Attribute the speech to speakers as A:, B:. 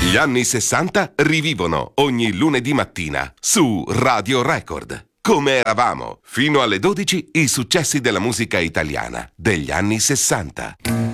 A: Gli anni 60 rivivono ogni lunedì mattina su Radio Record. Come eravamo, fino alle 12 i successi della musica italiana degli anni 60.